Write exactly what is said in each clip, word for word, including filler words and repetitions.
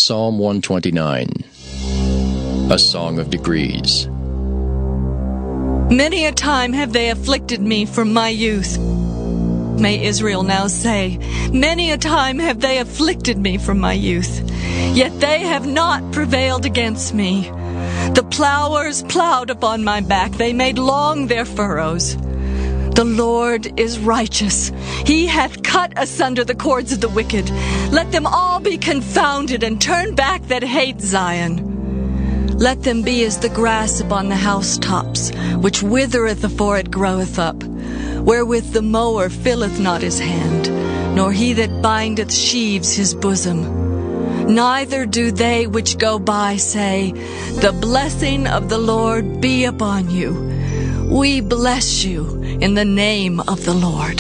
Psalm one twenty-nine, a song of degrees. Many a time have they afflicted me from my youth. May Israel now say, many a time have they afflicted me from my youth, yet they have not prevailed against me. The plowers plowed upon my back, they made long their furrows. The Lord is righteous. He hath cut asunder the cords of the wicked. Let them all be confounded, and turn back that hate Zion. Let them be as the grass upon the housetops, which withereth afore it groweth up, wherewith the mower filleth not his hand, nor he that bindeth sheaves his bosom. Neither do they which go by say, the blessing of the Lord be upon you. We bless you in the name of the Lord.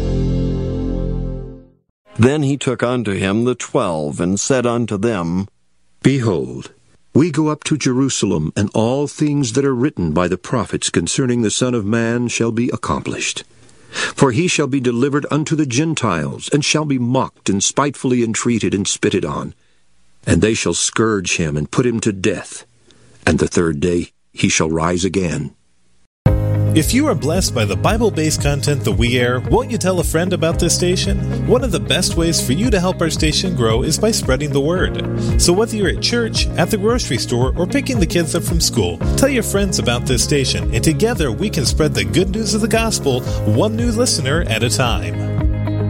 Then he took unto him the twelve, and said unto them, Behold, we go up to Jerusalem, and all things that are written by the prophets concerning the Son of Man shall be accomplished. For he shall be delivered unto the Gentiles, and shall be mocked, and spitefully entreated, and spitted on. And they shall scourge him, and put him to death. And the third day he shall rise again. If you are blessed by the Bible-based content that we air, won't you tell a friend about this station? One of the best ways for you to help our station grow is by spreading the word. So whether you're at church, at the grocery store, or picking the kids up from school, tell your friends about this station, and together we can spread the good news of the gospel one new listener at a time.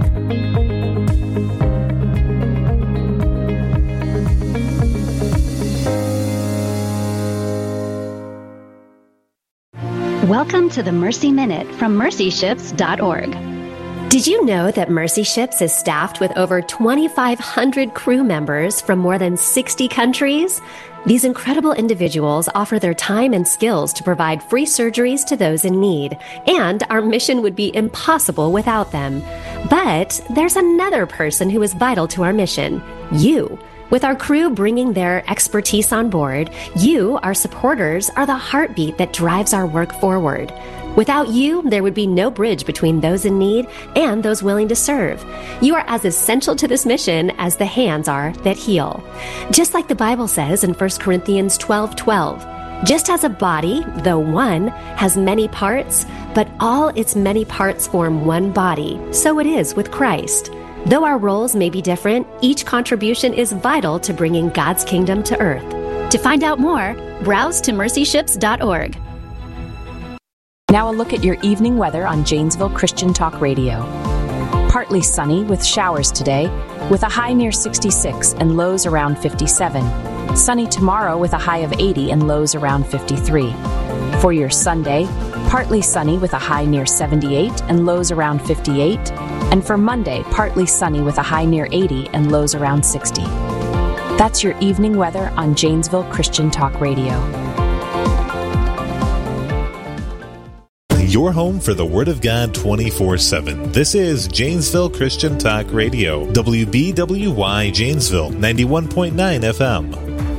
Welcome to the Mercy Minute from mercy ships dot org. Did you know that Mercy Ships is staffed with over twenty-five hundred crew members from more than sixty countries? These incredible individuals offer their time and skills to provide free surgeries to those in need, and our mission would be impossible without them. But there's another person who is vital to our mission: you. With our crew bringing their expertise on board, you, our supporters, are the heartbeat that drives our work forward. Without you, there would be no bridge between those in need and those willing to serve. You are as essential to this mission as the hands are that heal. Just like the Bible says in First Corinthians twelve twelve, just as a body, though one, has many parts, but all its many parts form one body, so it is with Christ. Though our roles may be different, each contribution is vital to bringing God's kingdom to earth. To find out more, browse to mercy ships dot org. Now a look at your evening weather on Janesville Christian Talk Radio. Partly sunny with showers today, with a high near sixty-six and lows around fifty-seven. Sunny tomorrow with a high of eighty and lows around fifty-three. For your Sunday, partly sunny with a high near seventy-eight and lows around fifty-eight. And for Monday, partly sunny with a high near eighty and lows around sixty. That's your evening weather on Janesville Christian Talk Radio. Your home for the Word of God twenty-four seven. This is Janesville Christian Talk Radio, W B W Y Janesville, ninety-one point nine F M.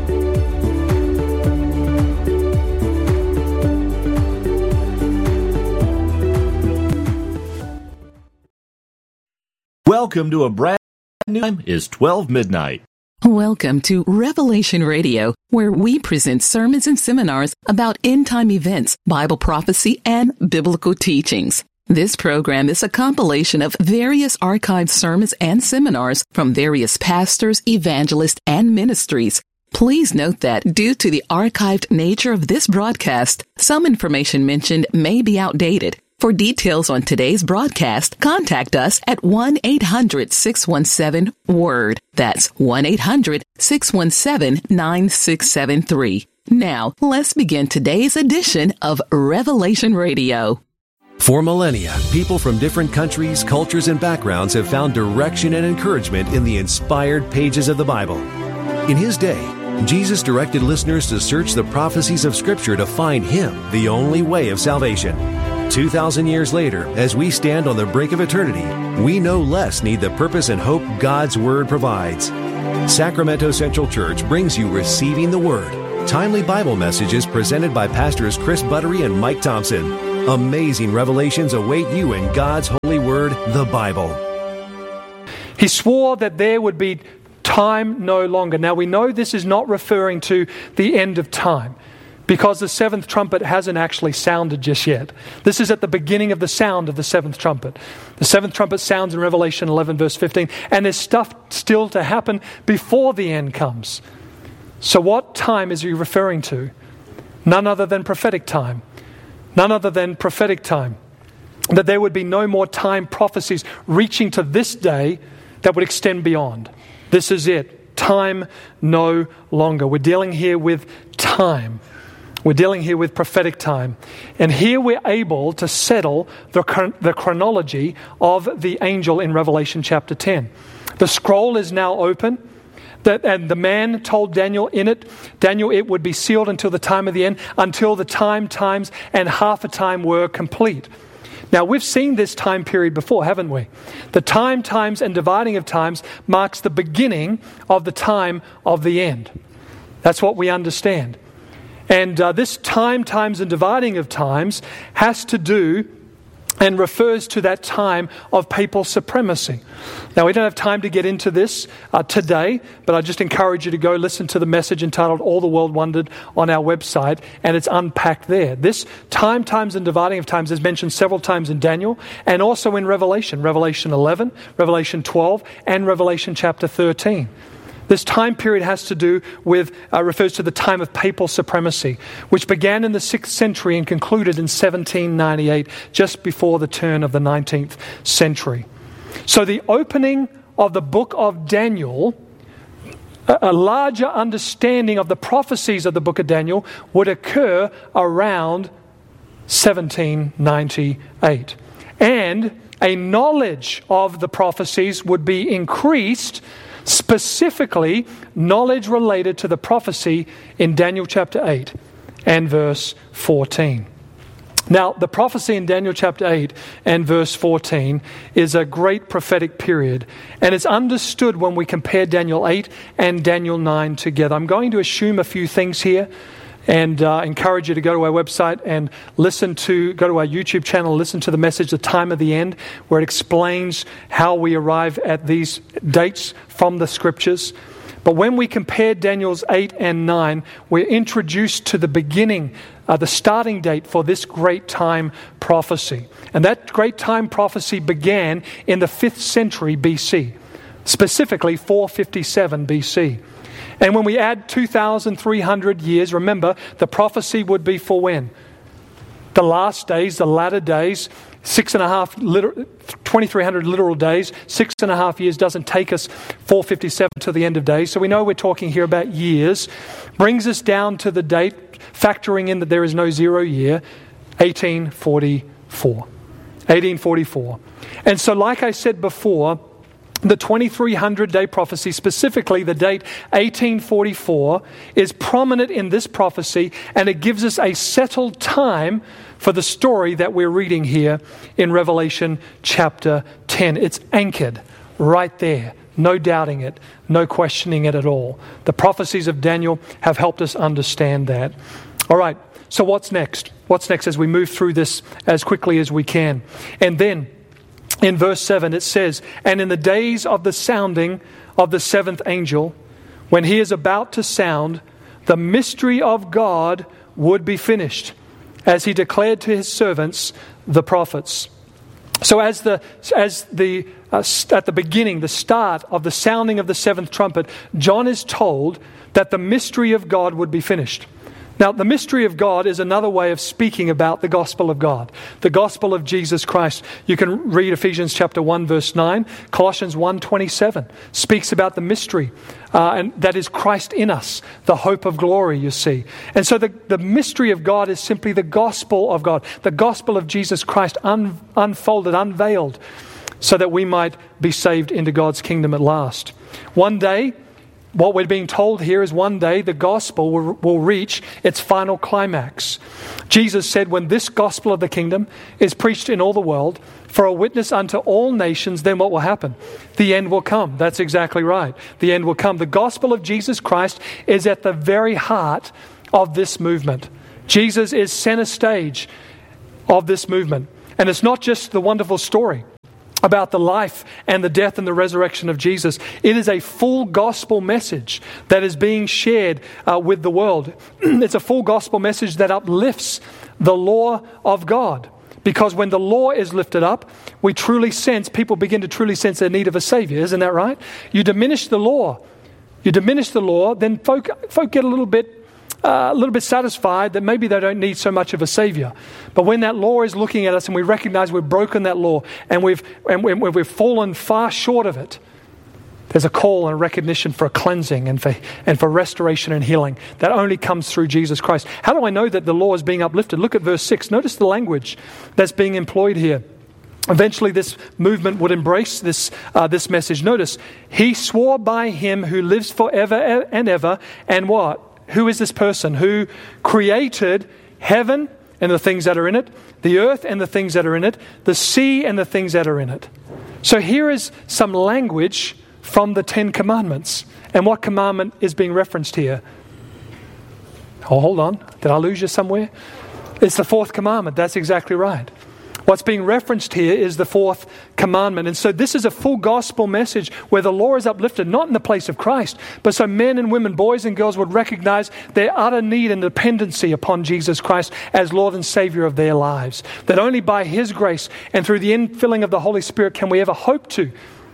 Welcome to a brand new time is twelve midnight. Welcome to Revelation Radio, where we present sermons and seminars about end-time events, Bible prophecy, and biblical teachings. This program is a compilation of various archived sermons and seminars from various pastors, evangelists, and ministries. Please note that due to the archived nature of this broadcast, some information mentioned may be outdated. For details on today's broadcast, contact us at one eight hundred six one seven WORD. That's one eight hundred six one seven nine six seven three. Now, let's begin today's edition of Revelation Radio. For millennia, people from different countries, cultures, and backgrounds have found direction and encouragement in the inspired pages of the Bible. In his day, Jesus directed listeners to search the prophecies of Scripture to find Him, the only way of salvation. Two thousand years later, as we stand on the brink of eternity, we no less need the purpose and hope God's Word provides. Sacramento Central Church brings you Receiving the Word, timely Bible messages presented by Pastors Chris Buttery and Mike Thompson. Amazing revelations await you in God's holy Word, the Bible. He swore that there would be time no longer. Now we know this is not referring to the end of time, because the seventh trumpet hasn't actually sounded just yet. This is at the beginning of the sound of the seventh trumpet. The seventh trumpet sounds in Revelation eleven verse fifteen, and there's stuff still to happen before the end comes. So what time is he referring to? None other than prophetic time. None other than prophetic time. That there would be no more time prophecies reaching to this day that would extend beyond. This is it. Time no longer. We're dealing here with time. We're dealing here with prophetic time. And here we're able to settle the, chron- the chronology of the angel in Revelation chapter ten. The scroll is now open. That, and the man told Daniel in it, Daniel, it would be sealed until the time of the end, until the time, times, and half a time were complete. Now, we've seen this time period before, haven't we? The time, times, and dividing of times marks the beginning of the time of the end. That's what we understand. And uh, this time, times, and dividing of times has to do and refers to that time of papal supremacy. Now, we don't have time to get into this uh, today, but I just encourage you to go listen to the message entitled All the World Wondered on our website, and it's unpacked there. This time, times, and dividing of times is mentioned several times in Daniel and also in Revelation, Revelation eleven, Revelation twelve, and Revelation chapter thirteen. This time period has to do with, uh, refers to the time of papal supremacy, which began in the sixth century and concluded in seventeen ninety-eight, just before the turn of the nineteenth century. So the opening of the book of Daniel, a, a larger understanding of the prophecies of the book of Daniel would occur around seventeen ninety-eight. And a knowledge of the prophecies would be increased, specifically knowledge related to the prophecy in Daniel chapter eight and verse fourteen. Now, the prophecy in Daniel chapter eight and verse fourteen is a great prophetic period, and it's understood when we compare Daniel eight and Daniel nine together. I'm going to assume a few things here and uh, encourage you to go to our website and listen to, go to our YouTube channel, listen to the message, The Time of the End, where it explains how we arrive at these dates from the scriptures. But when we compare Daniel's eight and nine, we're introduced to the beginning, uh, the starting date for this great time prophecy. And that great time prophecy began in the fifth century B C, specifically four fifty-seven B C. And when we add two thousand three hundred years, remember, the prophecy would be for when? The last days, the latter days, six and a half, liter- twenty-three hundred literal days, six and a half years doesn't take us four fifty-seven to the end of days. So we know we're talking here about years. Brings us down to the date, factoring in that there is no zero year, eighteen forty-four. eighteen forty-four. And so like I said before, the twenty-three hundred day prophecy, specifically the date eighteen forty-four, is prominent in this prophecy, and it gives us a settled time for the story that we're reading here in Revelation chapter ten. It's anchored right there. No doubting it, no questioning it at all. The prophecies of Daniel have helped us understand that. All right, so what's next? What's next as we move through this as quickly as we can? And then, in verse seven, it says, "And in the days of the sounding of the seventh angel, when he is about to sound, the mystery of God would be finished, as he declared to his servants, the prophets." So as the as the uh, at the beginning, the start of the sounding of the seventh trumpet, John is told that the mystery of God would be finished. Now, the mystery of God is another way of speaking about the gospel of God, the gospel of Jesus Christ. You can read Ephesians chapter one, verse nine. Colossians one twenty-seven speaks about the mystery, uh, and that is Christ in us, the hope of glory, you see. And so the, the mystery of God is simply the gospel of God, the gospel of Jesus Christ un, unfolded, unveiled, so that we might be saved into God's kingdom at last. One day, what we're being told here is one day the gospel will, will reach its final climax. Jesus said, when this gospel of the kingdom is preached in all the world for a witness unto all nations, then what will happen? The end will come. That's exactly right. The end will come. The gospel of Jesus Christ is at the very heart of this movement. Jesus is center stage of this movement. And it's not just the wonderful story about the life and the death and the resurrection of Jesus. It is a full gospel message that is being shared uh, with the world. It's a full gospel message that uplifts the law of God. Because when the law is lifted up, we truly sense, people begin to truly sense their need of a Savior. Isn't that right? You diminish the law. You diminish the law, then folk, folk get a little bit Uh, a little bit satisfied that maybe they don't need so much of a Savior. But when that law is looking at us and we recognize we've broken that law and we've and we've fallen far short of it, there's a call and a recognition for a cleansing and for and for restoration and healing that only comes through Jesus Christ. How do I know that the law is being uplifted? Look at verse six. Notice the language that's being employed here. Eventually this movement would embrace this uh, this message. Notice, he swore by him who lives forever and ever, and what? Who is this person who created heaven and the things that are in it, the earth and the things that are in it, the sea and the things that are in it? So here is some language from the Ten Commandments. And what commandment is being referenced here? Oh, hold on. Did I lose you somewhere? It's the fourth commandment. That's exactly right. What's being referenced here is the fourth commandment. And so this is a full gospel message where the law is uplifted, not in the place of Christ, but so men and women, boys and girls would recognize their utter need and dependency upon Jesus Christ as Lord and Savior of their lives. That only by His grace and through the infilling of the Holy Spirit can we ever hope to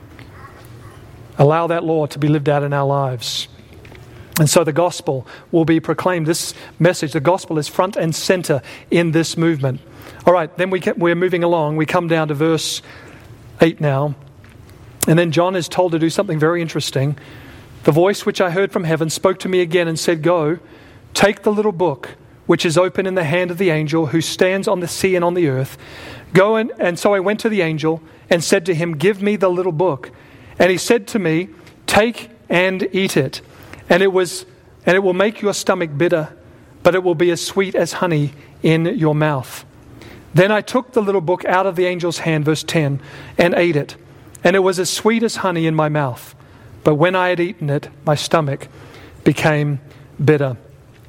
allow that law to be lived out in our lives. And so the gospel will be proclaimed. This message, the gospel, is front and center in this movement. All right, then we we're moving along. We come down to verse eight now. And then John is told to do something very interesting. The voice which I heard from heaven spoke to me again and said, "Go, take the little book which is open in the hand of the angel who stands on the sea and on the earth. Go and, and so I went to the angel and said to him, 'Give me the little book.' And he said to me, 'Take and eat it. And it was, and it will make your stomach bitter, but it will be as sweet as honey in your mouth.' Then I took the little book out of the angel's hand," verse ten, "and ate it. And it was as sweet as honey in my mouth. But when I had eaten it, my stomach became bitter."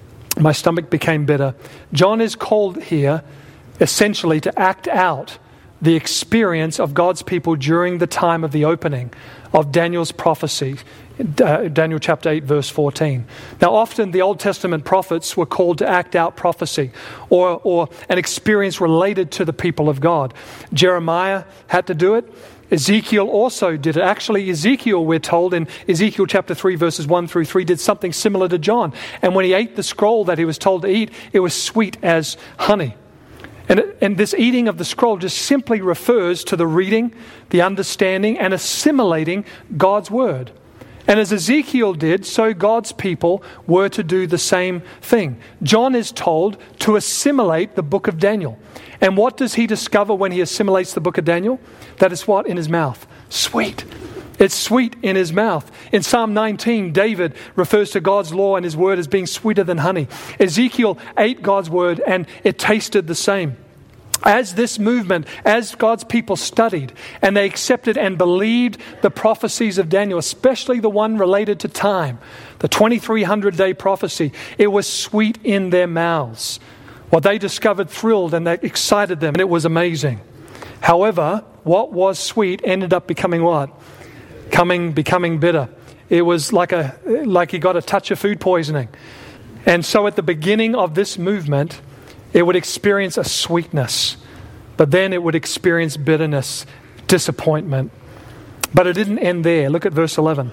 My stomach became bitter. John is called here essentially to act out the experience of God's people during the time of the opening of Daniel's prophecy. Uh, Daniel chapter eight, verse fourteen. Now, often the Old Testament prophets were called to act out prophecy or, or an experience related to the people of God. Jeremiah had to do it. Ezekiel also did it. Actually, Ezekiel, we're told in Ezekiel chapter three, verses one through three, did something similar to John. And when he ate the scroll that he was told to eat, it was sweet as honey. And, and this eating of the scroll just simply refers to the reading, the understanding, and assimilating God's word. And as Ezekiel did, so God's people were to do the same thing. John is told to assimilate the book of Daniel. And what does he discover when he assimilates the book of Daniel? That is what in his mouth? Sweet. It's sweet in his mouth. In Psalm nineteen, David refers to God's law and his word as being sweeter than honey. Ezekiel ate God's word and it tasted the same. As this movement, as God's people studied and they accepted and believed the prophecies of Daniel, especially the one related to time, the twenty-three hundred day prophecy, it was sweet in their mouths. What they discovered thrilled and that excited them, and it was amazing. However, what was sweet ended up becoming what? Coming, becoming bitter. It was like a like he got a touch of food poisoning. And so at the beginning of this movement, it would experience a sweetness, but then it would experience bitterness, disappointment. But it didn't end there. Look at verse eleven.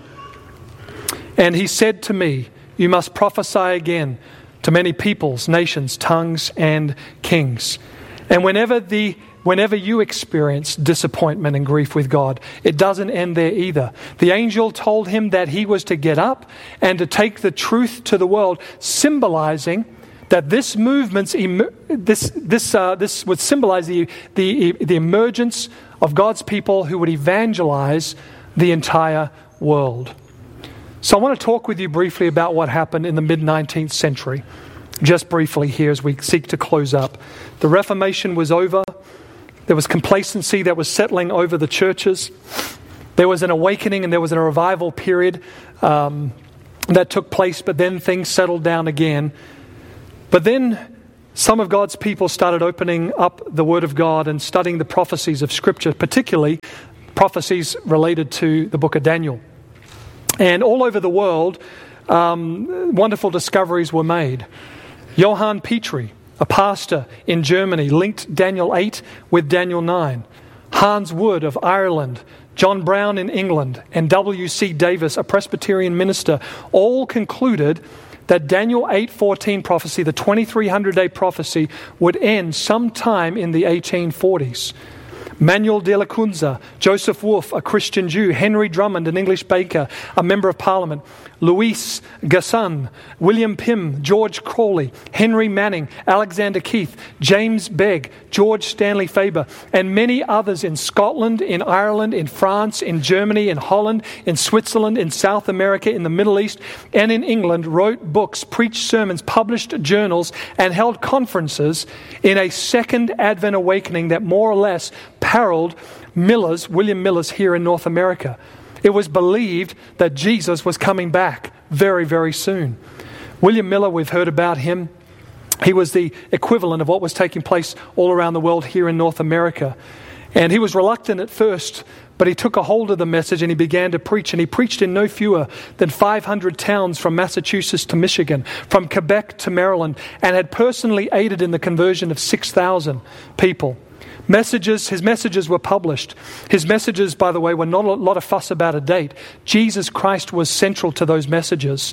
"And he said to me, 'You must prophesy again to many peoples, nations, tongues, and kings.'" And whenever the whenever you experience disappointment and grief with God, it doesn't end there either. The angel told him that he was to get up and to take the truth to the world, symbolizing that this movement's this this uh, this would symbolize the, the the emergence of God's people who would evangelize the entire world. So I want to talk with you briefly about what happened in the mid-nineteenth century. Just briefly here as we seek to close up. The Reformation was over. There was complacency that was settling over the churches. There was an awakening and there was a revival period um, that took place, but then things settled down again. But then some of God's people started opening up the Word of God and studying the prophecies of Scripture, particularly prophecies related to the book of Daniel. And all over the world, um, wonderful discoveries were made. Johann Petri, a pastor in Germany, linked Daniel eight with Daniel nine. Hans Wood of Ireland, John Brown in England, and W C Davis, a Presbyterian minister, all concluded that Daniel eight fourteen prophecy, the twenty-three hundred day prophecy, would end sometime in the eighteen forties. Manuel de la Cunza, Joseph Wolff, a Christian Jew, Henry Drummond, an English baker, a member of Parliament, Louis Gasson, William Pym, George Crawley, Henry Manning, Alexander Keith, James Begg, George Stanley Faber, and many others in Scotland, in Ireland, in France, in Germany, in Holland, in Switzerland, in South America, in the Middle East, and in England, wrote books, preached sermons, published journals, and held conferences in a second Advent awakening that more or less paralleled Miller's, William Miller's here in North America. It was believed that Jesus was coming back very, very soon. William Miller, we've heard about him. He was the equivalent of what was taking place all around the world here in North America. And he was reluctant at first, but he took a hold of the message and he began to preach. And he preached in no fewer than five hundred towns from Massachusetts to Michigan, from Quebec to Maryland, and had personally aided in the conversion of six thousand people. Messages, his messages were published. His messages, by the way, were not a lot of fuss about a date. Jesus Christ was central to those messages.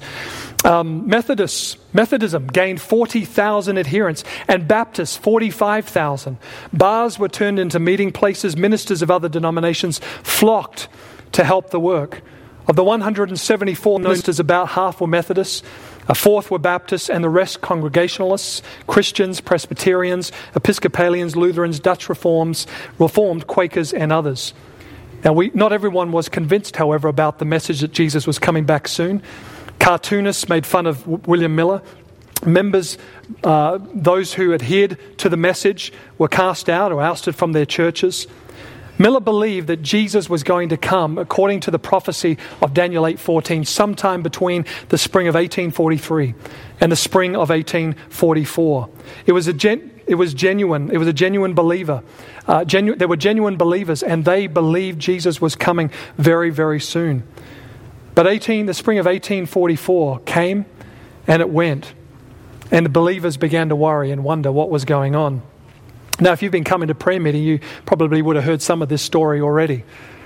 Um, Methodists, Methodism gained forty thousand adherents, and Baptists forty-five thousand. Bars were turned into meeting places. Ministers of other denominations flocked to help the work. Of the one hundred seventy-four ministers, about half were Methodists, a fourth were Baptists, and the rest Congregationalists, Christians, Presbyterians, Episcopalians, Lutherans, Dutch Reforms, Reformed, Quakers, and others. Now, we, not everyone was convinced, however, about the message that Jesus was coming back soon. Cartoonists made fun of w- William Miller. Members, uh, those who adhered to the message, were cast out or ousted from their churches. Miller believed that Jesus was going to come, according to the prophecy of Daniel eight fourteen, sometime between the spring of eighteen forty-three and the spring of eighteen forty-four. It was a gen- it was genuine. It was a genuine believer. Uh, genu- there were genuine believers, and they believed Jesus was coming very, very soon. But eighteen, the spring of eighteen forty-four came, and it went, and the believers began to worry and wonder what was going on. Now, if you've been coming to prayer meeting, you probably would have heard some of this story already.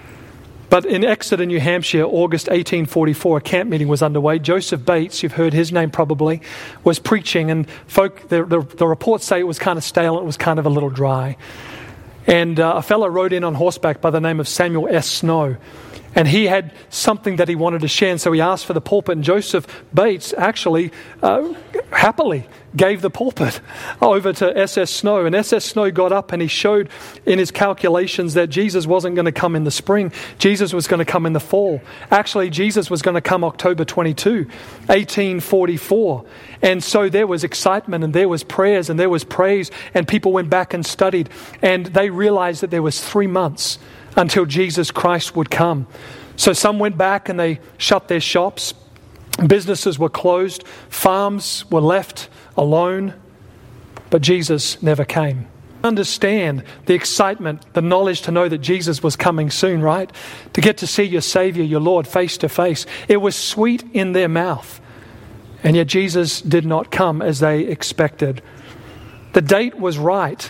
But in Exeter, New Hampshire, August eighteen forty-four, a camp meeting was underway. Joseph Bates, you've heard his name probably, was preaching, and folk, the, the, the reports say it was kind of stale, it was kind of a little dry. And uh, a fellow rode in on horseback by the name of Samuel S. Snow. And he had something that he wanted to share, and so he asked for the pulpit. And Joseph Bates actually uh, happily gave the pulpit over to S S Snow. And S S Snow got up and he showed in his calculations that Jesus wasn't going to come in the spring. Jesus was going to come in the fall. Actually, Jesus was going to come October twenty-second, eighteen forty-four. And so there was excitement, and there was prayers, and there was praise, and people went back and studied. And they realized that there was three months until Jesus Christ would come. So some went back and they shut their shops. Businesses were closed. Farms were left alone. But Jesus never came. Understand the excitement, the knowledge to know that Jesus was coming soon, right? To get to see your Savior, your Lord, face to face. It was sweet in their mouth. And yet Jesus did not come as they expected. The date was right,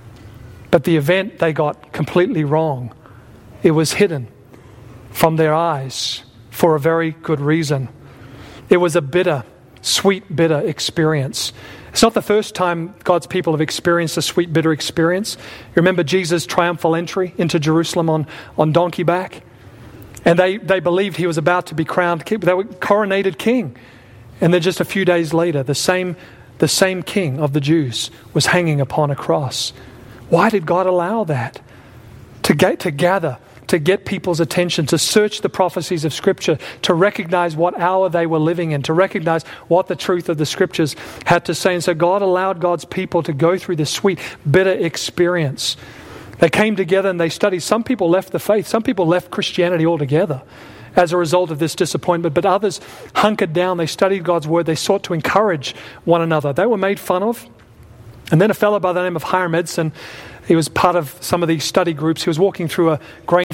but the event they got completely wrong. It was hidden from their eyes for a very good reason. It was a bitter, sweet, bitter experience. It's not the first time God's people have experienced a sweet, bitter experience. You remember Jesus' triumphal entry into Jerusalem on, on donkey back? And they, they believed he was about to be crowned king. They were coronated king. And then just a few days later, the same, the same king of the Jews was hanging upon a cross. Why did God allow that? To get, to gather, to get people's attention, to search the prophecies of Scripture, to recognize what hour they were living in, to recognize what the truth of the Scriptures had to say. And so God allowed God's people to go through this sweet, bitter experience. They came together and they studied. Some people left the faith. Some people left Christianity altogether as a result of this disappointment. But others hunkered down. They studied God's Word. They sought to encourage one another. They were made fun of. And then a fellow by the name of Hiram Edson, he was part of some of these study groups. He was walking through a grain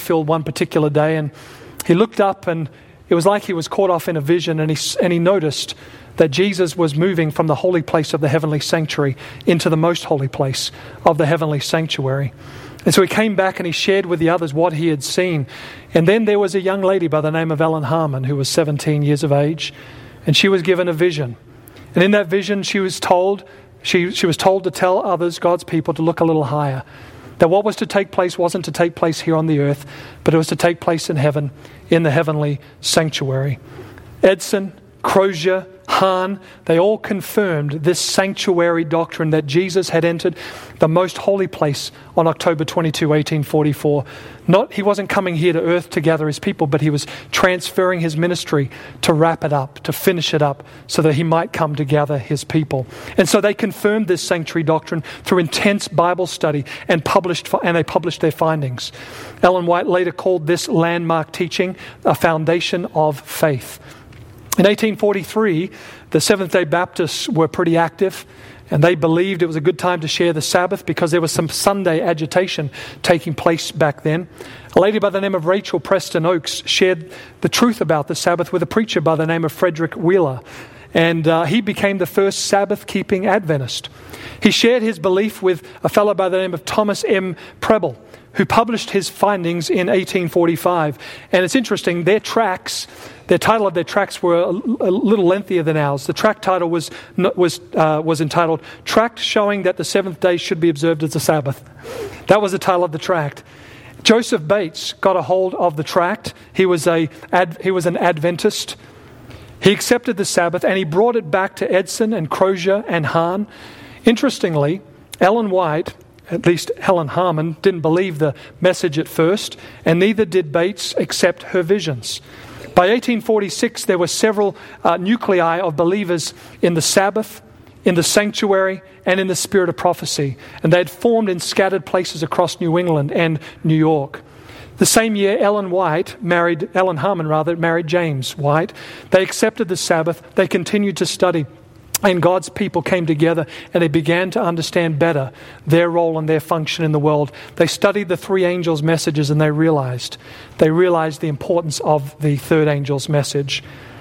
field one particular day, and he looked up, and it was like he was caught off in a vision, and he, and he noticed that Jesus was moving from the holy place of the heavenly sanctuary into the most holy place of the heavenly sanctuary. And so he came back and he shared with the others what he had seen. And then there was a young lady by the name of Ellen Harmon, who was seventeen years of age, and she was given a vision. And in that vision, she was told, she, she was told to tell others, God's people, to look a little higher. That what was to take place wasn't to take place here on the earth, but it was to take place in heaven, in the heavenly sanctuary. Edson, Crozier, Hahn, they all confirmed this sanctuary doctrine that Jesus had entered the most holy place on October twenty-second, eighteen forty-four. Not, he wasn't coming here to earth to gather his people, but he was transferring his ministry to wrap it up, to finish it up, so that he might come to gather his people. And so they confirmed this sanctuary doctrine through intense Bible study and published, and they published their findings. Ellen White later called this landmark teaching a foundation of faith. In eighteen forty-three, the Seventh-day Baptists were pretty active, and they believed it was a good time to share the Sabbath because there was some Sunday agitation taking place back then. A lady by the name of Rachel Preston Oakes shared the truth about the Sabbath with a preacher by the name of Frederick Wheeler, and uh, he became the first Sabbath-keeping Adventist. He shared his belief with a fellow by the name of Thomas M. Preble, who published his findings in eighteen forty-five. And it's interesting, their tracts, their title of their tracts were a, a little lengthier than ours. The tract title was was uh, was entitled, Tract Showing That the Seventh Day Should Be Observed as a Sabbath. That was the title of the tract. Joseph Bates got a hold of the tract. He was a ad, he was an Adventist. He accepted the Sabbath, and he brought it back to Edson and Crozier and Hahn. Interestingly, Ellen White, at least Helen Harmon, didn't believe the message at first, and neither did Bates accept her visions. By eighteen forty-six, there were several uh, nuclei of believers in the Sabbath, in the sanctuary, and in the spirit of prophecy. And they had formed in scattered places across New England and New York. The same year, Ellen White married, Ellen Harmon rather, married James White. They accepted the Sabbath. They continued to study. And God's people came together and they began to understand better their role and their function in the world. They studied the three angels' messages and they realized, they realized the importance of the third angel's message.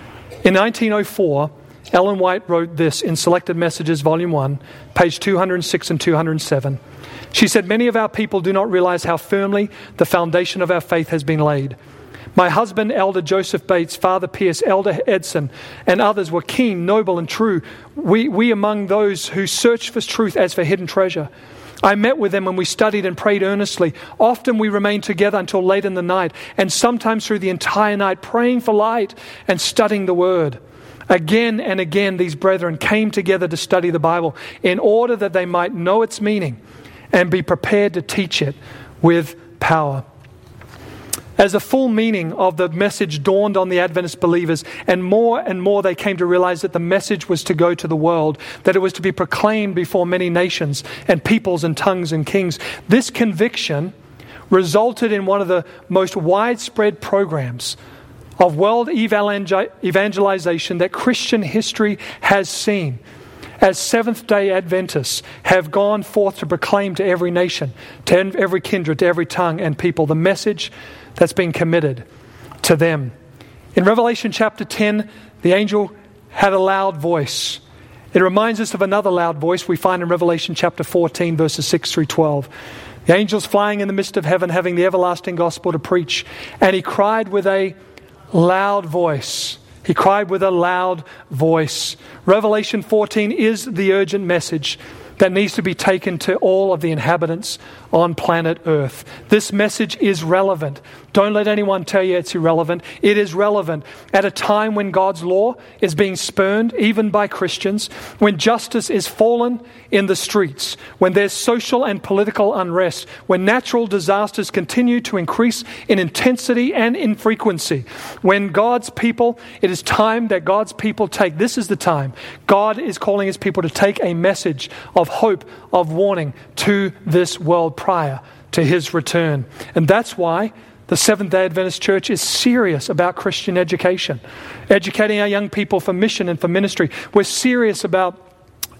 In nineteen oh four, Ellen White wrote this in Selected Messages, Volume one, page two hundred six and two hundred seven. She said, "Many of our people do not realize how firmly the foundation of our faith has been laid. My husband, Elder Joseph Bates, Father Pierce, Elder Edson, and others were keen, noble, and true. We, we among those who search for truth as for hidden treasure. I met with them when we studied and prayed earnestly. Often we remained together until late in the night, and sometimes through the entire night, praying for light and studying the Word. Again and again, these brethren came together to study the Bible in order that they might know its meaning and be prepared to teach it with power." As the full meaning of the message dawned on the Adventist believers, and more and more they came to realize that the message was to go to the world, that it was to be proclaimed before many nations and peoples and tongues and kings, this conviction resulted in one of the most widespread programs of world evangelization that Christian history has seen, as Seventh-day Adventists have gone forth to proclaim to every nation, to every kindred, to every tongue and people, the message that's been committed to them. In Revelation chapter ten, the angel had a loud voice. It reminds us of another loud voice we find in Revelation chapter fourteen, verses six through twelve. The angel's flying in the midst of heaven, having the everlasting gospel to preach. And he cried with a loud voice. He cried with a loud voice. Revelation fourteen is the urgent message that needs to be taken to all of the inhabitants on planet Earth. This message is relevant. Don't let anyone tell you it's irrelevant. It is relevant at a time when God's law is being spurned, even by Christians, when justice is fallen in the streets, when there's social and political unrest, when natural disasters continue to increase in intensity and in frequency, when God's people, it is time that God's people take, this is the time, God is calling his people to take a message of hope, of warning to this world prior to his return. And that's why the Seventh-day Adventist Church is serious about Christian education, educating our young people for mission and for ministry. We're serious about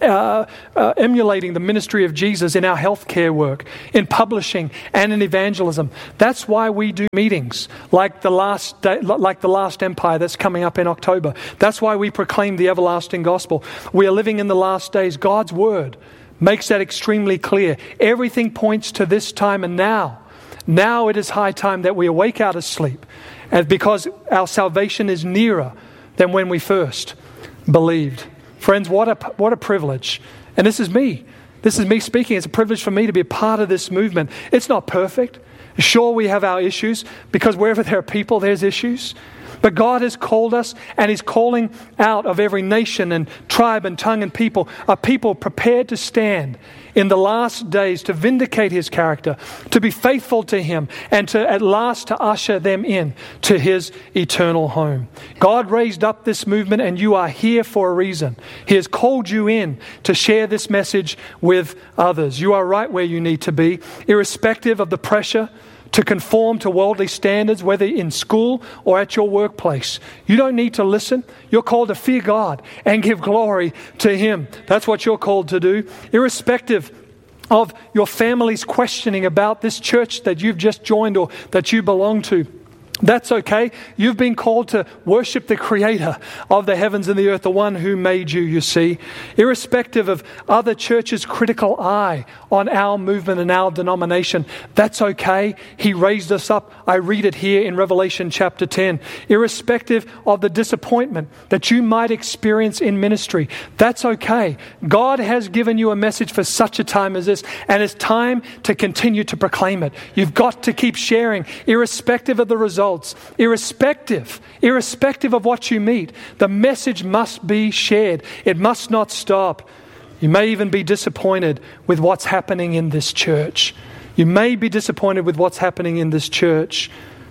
uh, uh, emulating the ministry of Jesus in our healthcare work, in publishing, and in evangelism. That's why we do meetings like the last day, like the Last Empire that's coming up in October. That's why we proclaim the everlasting gospel. We are living in the last days. God's word makes that extremely clear. Everything points to this time and now. Now it is high time that we awake out of sleep, and because our salvation is nearer than when we first believed. Friends, what a what a privilege. And this is me. This is me speaking. It's a privilege for me to be a part of this movement. It's not perfect. Sure, we have our issues, because wherever there are people, there's issues. But God has called us, and He's calling out of every nation and tribe and tongue and people, a people prepared to stand in the last days to vindicate His character, to be faithful to Him, and to at last to usher them in to His eternal home. God raised up this movement, and you are here for a reason. He has called you in to share this message with others. You are right where you need to be, irrespective of the pressure to conform to worldly standards, whether in school or at your workplace. You don't need to listen. You're called to fear God and give glory to Him. That's what you're called to do. Irrespective of your family's questioning about this church that you've just joined or that you belong to, that's okay. You've been called to worship the Creator of the heavens and the earth, the one who made you, you see. Irrespective of other churches' critical eye on our movement and our denomination, that's okay. He raised us up. I read it here in Revelation chapter ten. Irrespective of the disappointment that you might experience in ministry, that's okay. God has given you a message for such a time as this, and it's time to continue to proclaim it. You've got to keep sharing, irrespective of the results. Irrespective, irrespective of what you meet, the message must be shared. It must not stop. You may even be disappointed with what's happening in this church. You may be disappointed with what's happening in this church,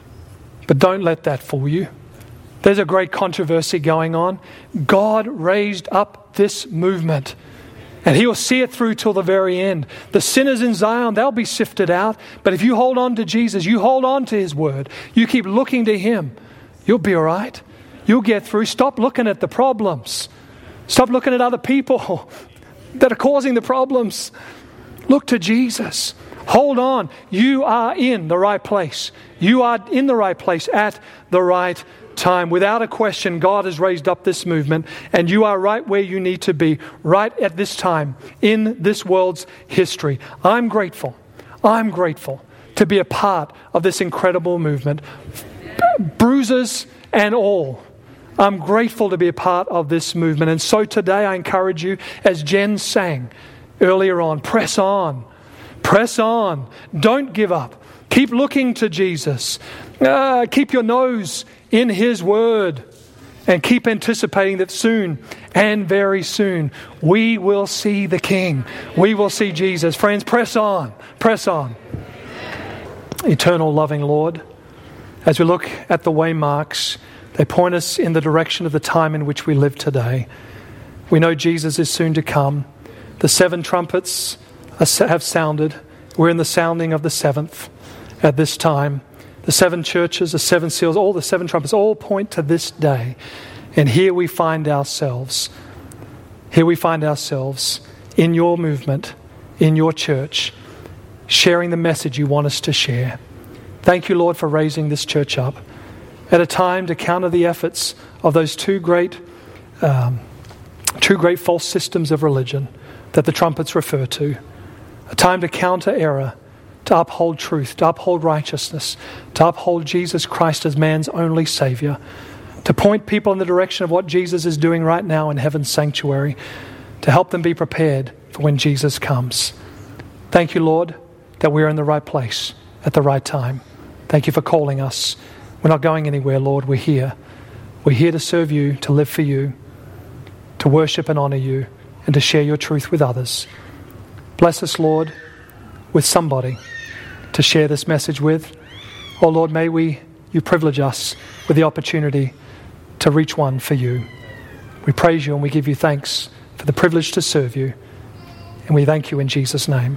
but don't let that fool you. There's a great controversy going on. God raised up this movement, and He will see it through till the very end. The sinners in Zion, they'll be sifted out. But if you hold on to Jesus, you hold on to His word, you keep looking to Him, you'll be all right. You'll get through. Stop looking at the problems. Stop looking at other people that are causing the problems. Look to Jesus. Hold on. You are in the right place. You are in the right place at the right time. Without a question, God has raised up this movement, and you are right where you need to be, right at this time in this world's history. I'm grateful. I'm grateful to be a part of this incredible movement. Bruises and all. I'm grateful to be a part of this movement. And so today I encourage you, as Jen sang earlier on, press on. Press on. Don't give up. Keep looking to Jesus. Uh, keep your nose in His word, and keep anticipating that soon and very soon we will see the King. We will see Jesus. Friends, press on. Press on. Eternal loving Lord, as we look at the waymarks, they point us in the direction of the time in which we live today. We know Jesus is soon to come. The seven trumpets have sounded. We're in the sounding of the seventh at this time. The seven churches, the seven seals, all the seven trumpets, all point to this day. And here we find ourselves. Here we find ourselves in your movement, in your church, sharing the message you want us to share. Thank you, Lord, for raising this church up at a time to counter the efforts of those two great, um, two great false systems of religion that the trumpets refer to. A time to counter error, to uphold truth, to uphold righteousness, to uphold Jesus Christ as man's only Savior, to point people in the direction of what Jesus is doing right now in heaven's sanctuary, to help them be prepared for when Jesus comes. Thank you, Lord, that we're in the right place at the right time. Thank you for calling us. We're not going anywhere, Lord. We're here. We're here to serve you, to live for you, to worship and honor you, and to share your truth with others. Bless us, Lord, with somebody to share this message with. Oh, Lord, may we, you privilege us with the opportunity to reach one for you. We praise you and we give you thanks for the privilege to serve you. And we thank you in Jesus' name.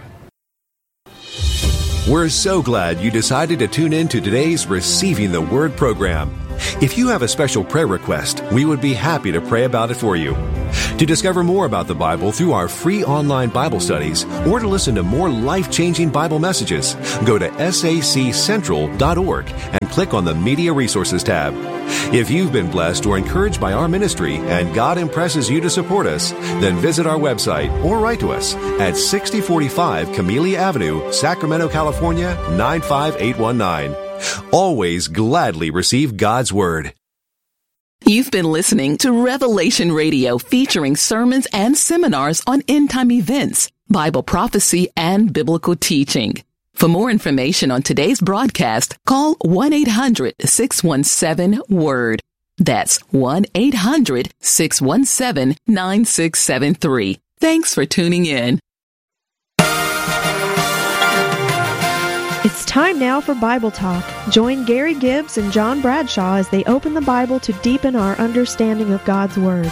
We're so glad you decided to tune in to today's Receiving the Word program. If you have a special prayer request, we would be happy to pray about it for you. To discover more about the Bible through our free online Bible studies or to listen to more life-changing Bible messages, go to S A C central dot org and click on the Media Resources tab. If you've been blessed or encouraged by our ministry and God impresses you to support us, then visit our website or write to us at sixty forty-five Camellia Avenue, Sacramento, California, nine five eight one nine. Always gladly receive God's Word. You've been listening to Revelation Radio, featuring sermons and seminars on end-time events, Bible prophecy, and biblical teaching. For more information on today's broadcast, call one eight hundred six one seven WORD. That's one eight hundred six one seven nine six seven three. Thanks for tuning in. It's time now for Bible Talk. Join Gary Gibbs and John Bradshaw as they open the Bible to deepen our understanding of God's Word.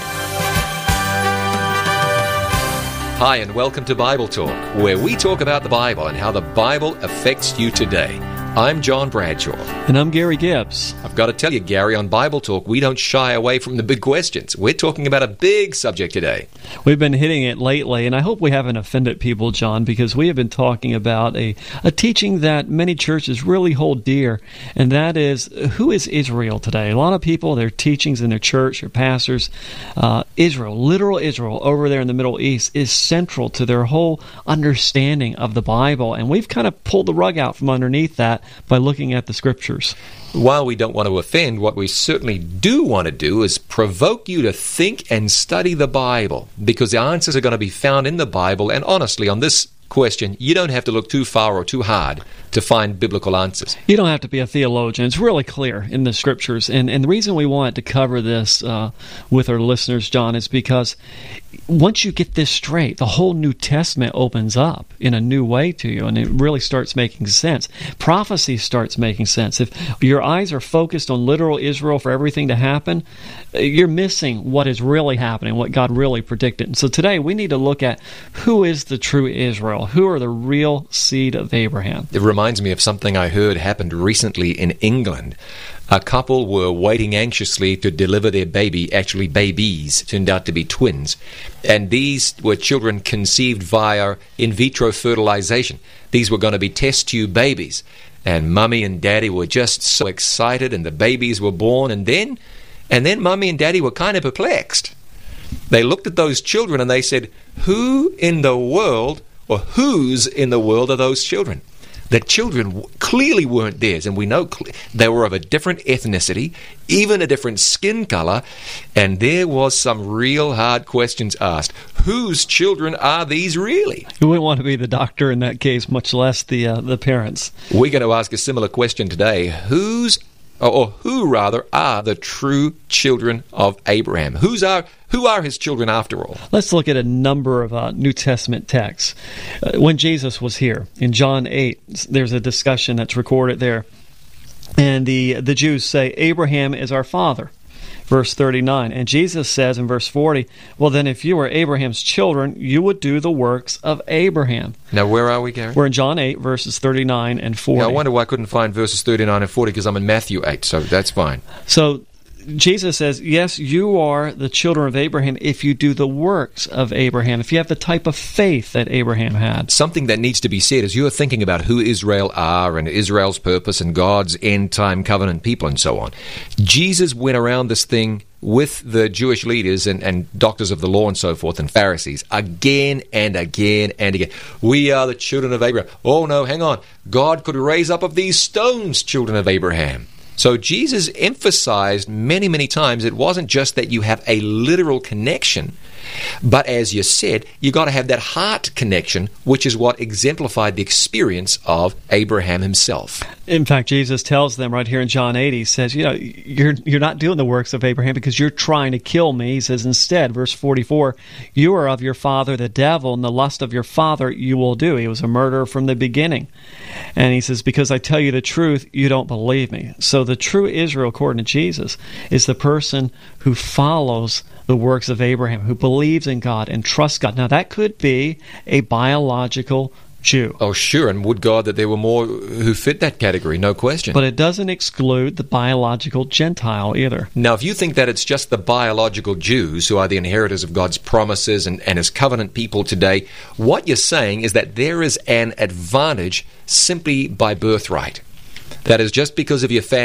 Hi, and welcome to Bible Talk, where we talk about the Bible and how the Bible affects you today. I'm John Bradshaw. And I'm Gary Gibbs. I've got to tell you, Gary, on Bible Talk, we don't shy away from the big questions. We're talking about a big subject today. We've been hitting it lately, and I hope we haven't offended people, John, because we have been talking about a, a teaching that many churches really hold dear, and that is, who is Israel today? A lot of people, their teachings in their church, their pastors, uh, Israel, literal Israel over there in the Middle East is central to their whole understanding of the Bible, and we've kind of pulled the rug out from underneath that by looking at the Scriptures. While we don't want to offend, what we certainly do want to do is provoke you to think and study the Bible, because the answers are going to be found in the Bible, and honestly, on this question, you don't have to look too far or too hard to find biblical answers. You don't have to be a theologian. It's really clear in the Scriptures. And, and the reason we wanted to cover this uh, with our listeners, John, is because once you get this straight, the whole New Testament opens up in a new way to you, and it really starts making sense. Prophecy starts making sense. If your eyes are focused on literal Israel for everything to happen, you're missing what is really happening, what God really predicted. And so today we need to look at who is the true Israel, who are the real seed of Abraham. It reminds me of something I heard happened recently in England. A couple were waiting anxiously to deliver their baby, actually babies, turned out to be twins. And these were children conceived via in vitro fertilization. These were going to be test tube babies. And Mummy and Daddy were just so excited, and the babies were born, and then, and then Mummy and Daddy were kind of perplexed. They looked at those children and they said, who in the world, or whose in the world are those children? The children clearly weren't theirs, and we know they were of a different ethnicity, even a different skin color, and there was some real hard questions asked. Whose children are these really? You wouldn't want to be the doctor in that case, much less the uh, the parents. We're going to ask a similar question today. Whose, or, or who rather, are the true children of Abraham? Who's are Who are his children after all? Let's look at a number of uh, New Testament texts. Uh, when Jesus was here, in John eight, there's a discussion that's recorded there. And the, the Jews say, Abraham is our father. Verse thirty-nine. And Jesus says in verse forty, well then if you were Abraham's children, you would do the works of Abraham. Now where are we, Gary? We're in John eight, verses thirty-nine and forty. Now, I wonder why I couldn't find verses thirty-nine and forty, because I'm in Matthew eight, so that's fine. So Jesus says, yes, you are the children of Abraham if you do the works of Abraham, if you have the type of faith that Abraham had. Something that needs to be said as you're thinking about who Israel are and Israel's purpose and God's end-time covenant people and so on. Jesus went around this thing with the Jewish leaders and, and doctors of the law and so forth and Pharisees again and again and again. We are the children of Abraham. Oh no, hang on. God could raise up of these stones children of Abraham. So Jesus emphasized many, many times it wasn't just that you have a literal connection, but as you said, you got to have that heart connection, which is what exemplified the experience of Abraham himself. In fact, Jesus tells them right here in John eight, he says, you know, you're you're not doing the works of Abraham because you're trying to kill me. He says instead, verse forty-four, you are of your father the devil, and the lust of your father you will do. He was a murderer from the beginning. And he says, because I tell you the truth, you don't believe me. So the true Israel, according to Jesus, is the person who follows the works of Abraham, who believes in God and trusts God. Now, that could be a biological Jew. Oh, sure, and would God that there were more who fit that category, no question. But it doesn't exclude the biological Gentile either. Now, if you think that it's just the biological Jews who are the inheritors of God's promises and, and His covenant people today, what you're saying is that there is an advantage simply by birthright. That is, just because of your family